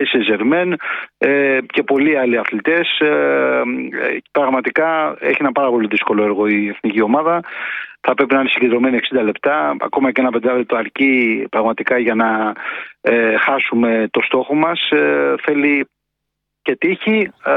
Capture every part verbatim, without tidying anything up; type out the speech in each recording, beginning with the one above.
Saint-Germain ε, και πολλοί άλλοι αθλητές. Ε, πραγματικά έχει ένα πάρα πολύ δύσκολο έργο η εθνική ομάδα. Θα πρέπει να είναι συγκεντρωμένη εξήντα λεπτά, ακόμα και ένα πεντάλεπτο αρκεί πραγματικά για να ε, χάσουμε το στόχο μας. Ε, θέλει και τύχη, ε,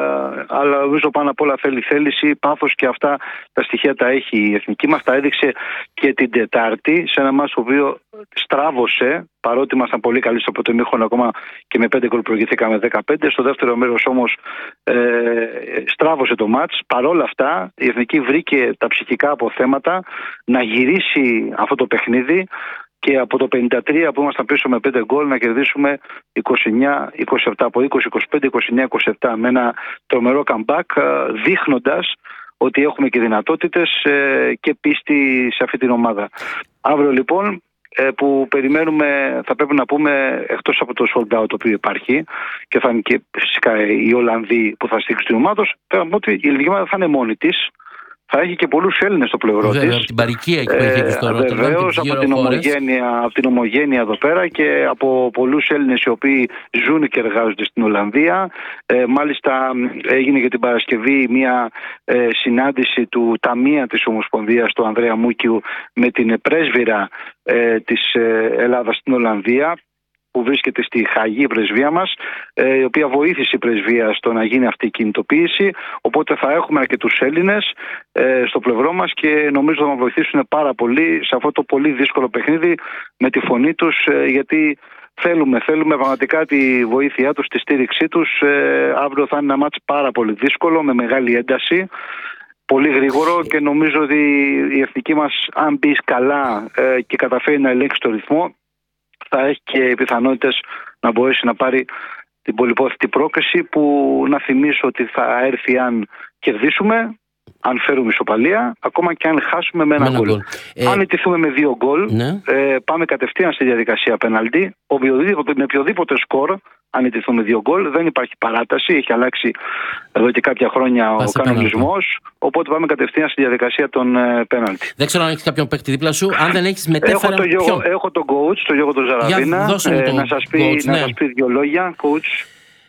αλλά νομίζω πάνω απ' όλα θέλει θέληση, πάθος, και αυτά τα στοιχεία τα έχει η εθνική μας. Τα έδειξε και την Τετάρτη σε ένα μάτς το οποίο στράβωσε, παρότι ήμασταν πολύ καλοί στο πρώτο ημίχρονο, ακόμα και με πέντε γκολ προηγηθήκαμε δεκαπέντε. Στο δεύτερο μέρος όμως ε, στράβωσε το μάτς. Παρόλα αυτά η εθνική βρήκε τα ψυχικά αποθέματα να γυρίσει αυτό το παιχνίδι και από το πενήντα τρία που ήμασταν πίσω με πέντε γκολ να κερδίσουμε είκοσι εννιά είκοσι επτά, από είκοσι είκοσι πέντε είκοσι εννιά είκοσι επτά, με ένα τρομερό comeback, δείχνοντας ότι έχουμε και δυνατότητες και πίστη σε αυτή την ομάδα. Αύριο λοιπόν που περιμένουμε, θα πρέπει να πούμε, εκτός από το sold out το οποίο υπάρχει και θα είναι και φυσικά οι Ολλανδοί που θα στήριξουν την ομάδα, πρέπει να πούμε ότι η ελληνική ομάδα θα είναι μόνη της. Θα έχει και πολλούς Έλληνες στο πλευρό της. Από την παροικία εκεί που έχει και στο Ρότερνταμ. Βεβαίως, από την ομογένεια, από την ομογένεια εδώ πέρα και από πολλούς Έλληνες οι οποίοι ζουν και εργάζονται στην Ολλανδία. Ε, μάλιστα έγινε και την Παρασκευή μια ε, συνάντηση του ταμεία της Ομοσπονδίας, του Ανδρέα Μούκιου, με την πρέσβυρα ε, της ε, Ελλάδας στην Ολλανδία, που βρίσκεται στη Χάγη, η πρεσβεία μας, η οποία βοήθησε η πρεσβεία στο να γίνει αυτή η κινητοποίηση. Οπότε θα έχουμε αρκετούς Έλληνες στο πλευρό μας και νομίζω θα μας βοηθήσουν πάρα πολύ σε αυτό το πολύ δύσκολο παιχνίδι με τη φωνή τους, γιατί θέλουμε, θέλουμε πραγματικά τη βοήθειά τους, τη στήριξή τους. Αύριο θα είναι ένα μάτς πάρα πολύ δύσκολο, με μεγάλη ένταση, πολύ γρήγορο, και νομίζω ότι η εθνική μας, αν μπει καλά και καταφέρει να ελέγξει το ρυθμό, θα έχει και πιθανότητες να μπορέσει να πάρει την πολυπόθητη πρόκριση, που να θυμίσω ότι θα έρθει αν κερδίσουμε, αν φέρουμε ισοπαλία, ακόμα και αν χάσουμε με ένα γκολ. Ε... Αν ιτηθούμε με δύο γκολ, ναι. ε, πάμε κατευθείαν στη διαδικασία πέναλτι, με οποιοδήποτε σκορ. Αν ιτηθούμε δύο γκολ, δεν υπάρχει παράταση. Έχει αλλάξει εδώ και κάποια χρόνια ο κανονισμός. Οπότε πάμε κατευθείαν στη διαδικασία των ε, πέναλτι. Δεν ξέρω αν έχεις κάποιον παίκτη δίπλα σου. Αν δεν έχεις, μετέφερα. Έχω, το Γιώργο, έχω τον coach, τον Γιώργο τον Ζαραβίνα. Ε, να σας πει, coach, να ναι. σας πει δύο λόγια. Coach,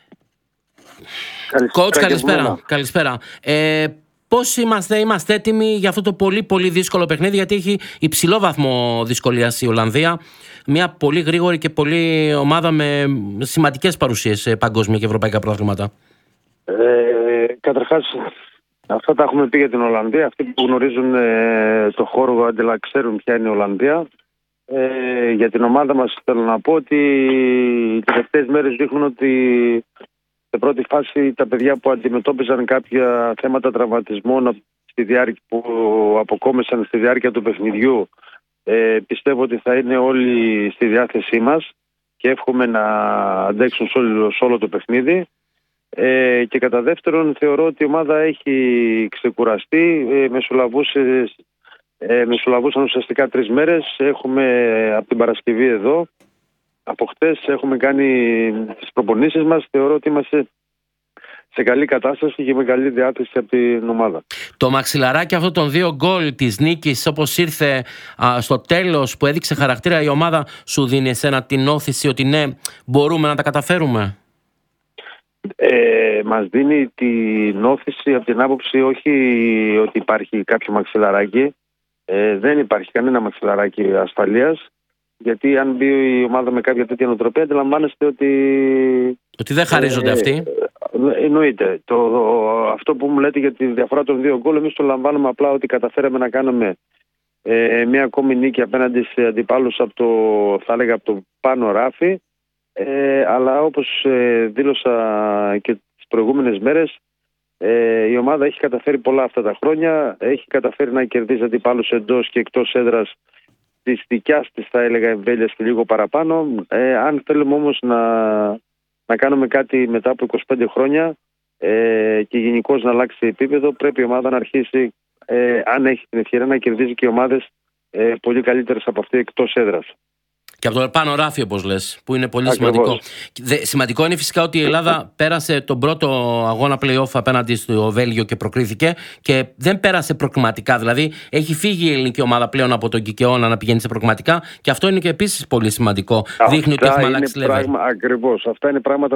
coach καλησπέρα. καλησπέρα. Ε, Πώς είμαστε, είμαστε έτοιμοι για αυτό το πολύ πολύ δύσκολο παιχνίδι, γιατί έχει υψηλό βαθμό δυσκολίας η Ολλανδία. Μια πολύ γρήγορη και πολύ ομάδα με σημαντικές παρουσίες σε παγκόσμια και ευρωπαϊκά πρωταθλήματα. Ε, καταρχάς, αυτά τα έχουμε πει για την Ολλανδία. Αυτοί που γνωρίζουν ε, το χώρο αντιλα ξέρουν ποια είναι η Ολλανδία. Ε, για την ομάδα μας θέλω να πω ότι οι τελευταίες μέρες δείχνουν ότι σε πρώτη φάση τα παιδιά που αντιμετώπιζαν κάποια θέματα τραυματισμών στη διάρκεια, που αποκόμισαν στη διάρκεια του παιχνιδιού, ε, πιστεύω ότι θα είναι όλοι στη διάθεσή μας και εύχομαι να αντέξουν σε όλο, σε όλο το παιχνίδι. Ε, και κατά δεύτερον, θεωρώ ότι η ομάδα έχει ξεκουραστεί. Ε, μεσολαβούσε, ε, μεσολαβούσαν ουσιαστικά τρεις μέρες. Έχουμε από την Παρασκευή εδώ. Από χτες έχουμε κάνει τις προπονήσεις μας. Θεωρώ ότι είμαστε σε καλή κατάσταση και με καλή διάθεση από την ομάδα. Το μαξιλαράκι αυτό των δύο γκολ της νίκης, όπως ήρθε α, στο τέλος, που έδειξε χαρακτήρα η ομάδα, σου δίνει εσένα την όθηση ότι ναι, μπορούμε να τα καταφέρουμε? Ε, μας δίνει την όθηση από την άποψη όχι ότι υπάρχει κάποιο μαξιλαράκι. Ε, δεν υπάρχει κανένα μαξιλαράκι ασφαλείας. Γιατί αν μπει η ομάδα με κάποια τέτοια νοοτροπία, αντιλαμβάνεστε ότι. Ότι δεν χαρίζονται ε, αυτοί. Ε, εννοείται. Το, αυτό που μου λέτε για τη διαφορά των δύο γκολ, εμείς το λαμβάνουμε απλά ότι καταφέραμε να κάνουμε ε, μια ακόμη νίκη απέναντι σε αντιπάλους από το, θα έλεγα, από το πάνω ράφι. Ε, αλλά όπως ε, δήλωσα και τις προηγούμενες μέρες, ε, η ομάδα έχει καταφέρει πολλά αυτά τα χρόνια. Έχει καταφέρει να κερδίζει αντιπάλους εντός και εκτός έδρας της δικιάς της, θα έλεγα, εμβέλειας και λίγο παραπάνω. Ε, αν θέλουμε όμως να, να κάνουμε κάτι μετά από είκοσι πέντε χρόνια ε, και γενικώς να αλλάξει επίπεδο, πρέπει η ομάδα να αρχίσει, ε, αν έχει την ευκαιρία, να κερδίζει και ομάδες ε, πολύ καλύτερες από αυτή εκτός έδρας. Και από το πάνω ράφι, όπως λες, που είναι πολύ Ακριβώς. σημαντικό. Δε, σημαντικό είναι φυσικά ότι η Ελλάδα πέρασε τον πρώτο αγώνα play-off απέναντι στο Βέλγιο και προκρίθηκε, και δεν πέρασε προκριματικά. Δηλαδή, έχει φύγει η ελληνική ομάδα πλέον από τον κικαιώνα να πηγαίνει σε προκριματικά, και αυτό είναι και επίσης πολύ σημαντικό. Αυτά Δείχνει ότι έχουμε αλλάξει level. Ακριβώς. Αυτά είναι πράγματα